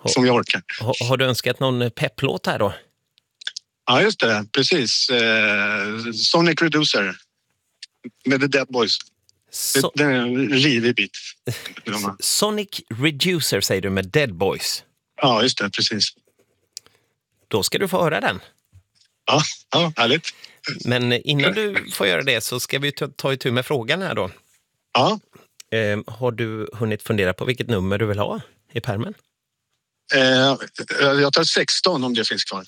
som jag orkar. Har du önskat någon pepplåt här då? Ja, just det. Precis. Sonic Reducer med The Dead Boys. Det är en rivig bit. Sonic Reducer säger du med Dead Boys. Ja, just det. Precis. Då ska du få höra den. Ja, härligt. Men innan du får göra det så ska vi ta itu med frågan här då. Ja. Har du hunnit fundera på vilket nummer du vill ha i pärmen? Jag tar 16 om det finns kvar.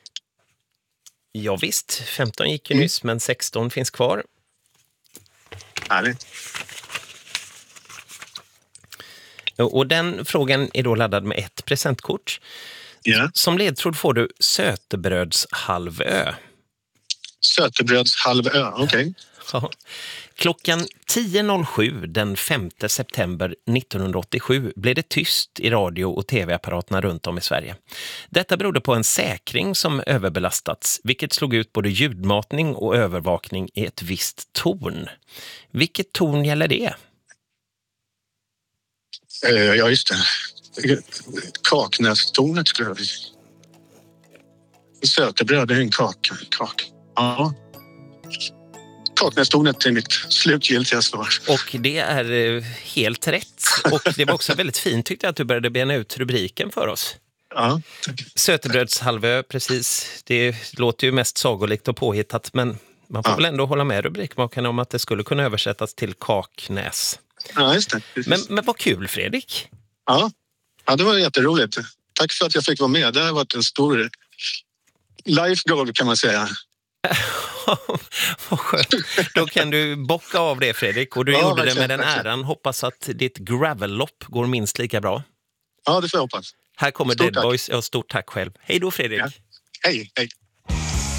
Ja visst, 15 gick ju nyss men 16 finns kvar. Härligt. Och den frågan är då laddad med ett presentkort. Yeah. Som ledtråd får du Sötebrödshalvö. Sötebrödshalvö, okej. Ja. Klockan 10.07 den 5 september 1987 blev det tyst i radio- och tv-apparaterna runt om i Sverige. Detta berodde på en säkring som överbelastats, vilket slog ut både ljudmatning och övervakning i ett visst torn. Vilket torn gäller det? Ja, just det. Kaknästornet skulle jag vilja. Sötebröd är en kak. Ja. Kaknästornet är mitt slutgiltiga svar. Och det är helt rätt. Och det var också väldigt fint tyckte jag att du började bena ut rubriken för oss. Ja, tack. Sötebrödshalvö, precis. Det låter ju mest sagolikt och påhittat, men man får väl ändå hålla med rubrikmakarna om att det skulle kunna översättas till Kaknäs. Ja, just det. Men vad kul, Fredrik. Ja, det var jätteroligt. Tack för att jag fick vara med. Det har varit en stor life goal kan man säga. Vad skönt. Då kan du bocka av det, Fredrik. Och du gjorde det med den äran. Hoppas att ditt gravellopp går minst lika bra. Ja, det får jag hoppas. Här kommer Dead Boys. Ja, stort tack själv. Hej då, Fredrik. Ja. Hej.